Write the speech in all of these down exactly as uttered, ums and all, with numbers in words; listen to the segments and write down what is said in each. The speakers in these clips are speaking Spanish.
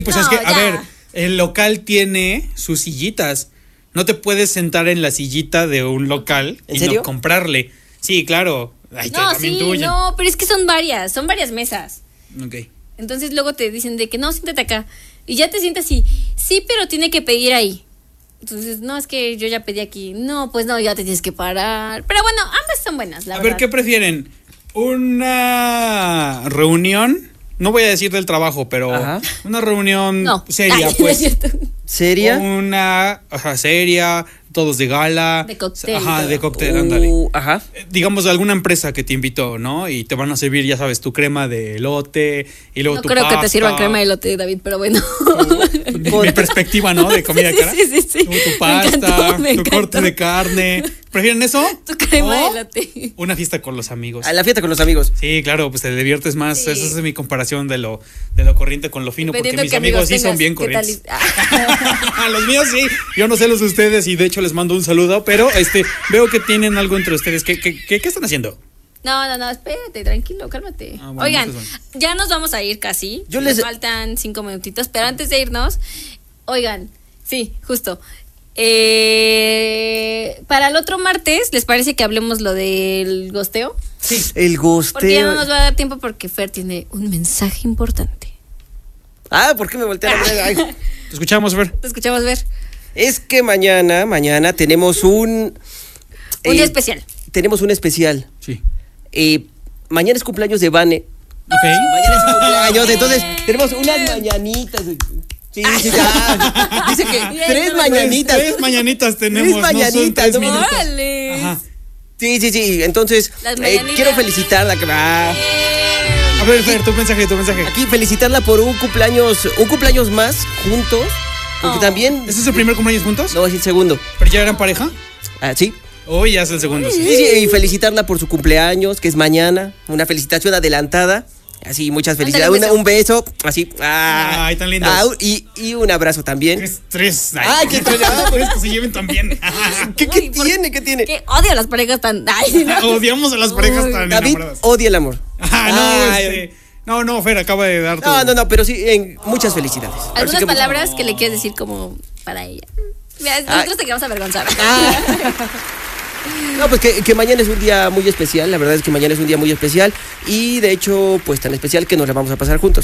Pues no, es que, a ya. ver, el local tiene sus sillitas. No te puedes sentar en la sillita de un local ¿En y serio? no comprarle. Sí, claro. Ahí te- No, también sí, tuya. no, pero es que son varias, son varias mesas. Ok. Entonces luego te dicen de que no, siéntate acá. Y ya te sientas y, sí, pero tiene que pedir ahí. Entonces, no, es que yo ya pedí aquí. No, pues no, ya te tienes que parar. Pero bueno, ambas son buenas, la A verdad. ver, ¿qué prefieren? ¿Una reunión? No voy a decir del trabajo, pero Ajá. una reunión No. seria, Ay, pues. no es cierto. ¿Seria? Una, ajá, seria, todos de gala. De cóctel y Ajá, todo. de cóctel, ándale. Uh, ajá. Eh, Digamos, alguna empresa que te invitó, ¿no? Y te van a servir, ya sabes, tu crema de elote y luego No tu creo que pasta. te sirvan crema de elote, David, pero bueno. Mi, mi perspectiva, ¿no? De comida Sí, cara. sí, sí, sí. Tu, tu Me pasta, encantó, me tu encantó. corte de carne. ¿Prefieren eso? Tu crema de ¿O elote. una fiesta con los amigos? A la fiesta con los amigos. Sí, claro, pues te diviertes más. Sí. Esa es mi comparación de lo, de lo corriente con lo fino, porque Dependiendo mis qué amigos sí tengas, son bien ¿qué tal? corrientes. Ah. Los míos sí. Yo no sé los de ustedes y de hecho les mando un saludo, pero este veo que tienen algo entre ustedes. ¿Qué, qué, qué, qué están haciendo? No, no, no, espérate, tranquilo, cálmate. Ah, bueno, Oigan, entonces, ya nos vamos a ir casi. Yo Nos les- faltan cinco minutitos, pero antes de irnos, oigan, sí, justo. Eh, para el otro martes, ¿les parece que hablemos lo del gosteo? Sí. El Porque ya no gosteo. nos va a dar tiempo porque Fer tiene un mensaje importante. Ah, ¿por qué me voltearon? Ay. Te escuchamos, Fer. Te escuchamos ver. Es que mañana, mañana tenemos un... Un eh, día especial. Tenemos un especial. Sí. Eh, mañana es cumpleaños de Vane. Ok. Mañana es su cumpleaños, entonces tenemos unas mañanitas. Sí, sí, ya. Dice que Bien, tres no, mañanitas. Tres mañanitas tenemos. Tres mañanitas, no son tres no. minutos. ¡Órale! Ajá. Sí, sí, sí. Entonces, Las eh, mañanitas. quiero felicitarla. Ah, A ver, Fer, tu mensaje, tu mensaje. aquí felicitarla por un cumpleaños, un cumpleaños más juntos. Porque Oh. también. ¿Este es el primer cumpleaños juntos? No, es el segundo. ¿Pero ya eran pareja? Ah, sí. Hoy ya es el segundo. Sí, Sí. sí, y felicitarla por su cumpleaños, que es mañana. Una felicitación adelantada. Así, muchas felicidades. Ándale, Una- un beso. un beso, así. Ah, Ay, tan lindos. ah, y, y un abrazo también. Tres, tres. Ay, qué ah, por eso se lleven tan bien. ¿Qué, qué Uy, ¿por tiene? ¿Qué tiene? Que odio a las parejas tan. Ay, no. Odiamos a las parejas Uy, tan David enamoradas. odia el amor. Ah, no, Ay, este. No, no, Fer, acaba de dar tu. No, no, no, pero sí, en muchas felicidades. Ahora sí Algunas que- palabras que le quieres decir como para ella. Mira, nosotros te quedamos avergonzar. Ah. No, pues que, que mañana es un día muy especial, la verdad es que mañana es un día muy especial y de hecho, pues tan especial que nos la vamos a pasar juntos.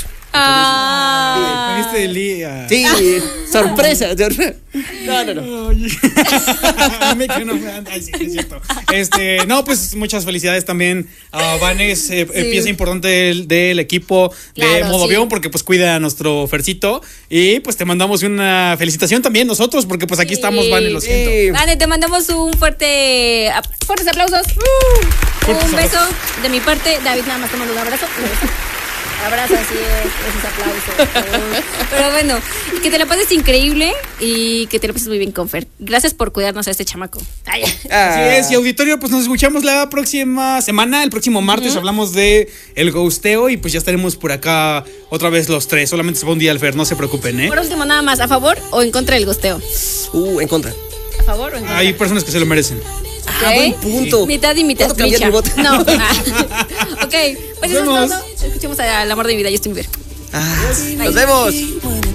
Ah. Pediste el día. Sí, sorpresa. No, no, no. Oye. Me que no me anda- Ay, sí, es cierto. Este, no, pues muchas felicidades también a Vanes, eh, eh, pieza importante del, del equipo de Claro, Modo sí. Avión, porque pues cuida a nuestro Fercito. Y pues te mandamos una felicitación también nosotros, porque pues aquí Sí. estamos, Vanes, lo siento. Sí. Vale, te mandamos un fuerte. ap- Fuertes aplausos. Fuertes un beso aplausos. de mi parte. David, nada más te mando un abrazo. Un beso. Abrazo, así es, esos aplausos. Pero bueno, que te la pases increíble y que te la pases muy bien con Fer. Gracias por cuidarnos a este chamaco. Ay, Ah. Así es, y auditorio, pues nos escuchamos la próxima semana, el próximo martes hablamos de el ghosteo y pues ya estaremos por acá otra vez los tres, solamente se va un día al Fer, no se preocupen, ¿eh? por último, nada más, ¿a favor o en contra del gosteo? Uh, en contra. ¿A favor o en contra? Hay personas que se lo merecen. Ah, buen punto. Mitad y mitad. ¿Puedo cambiar Micha. mi voto? No. Ah. Ok, pues eso es Nos vemos. todo. Escuchemos al amor de mi vida, Justin Bieber. Ah, Bye. nos vemos.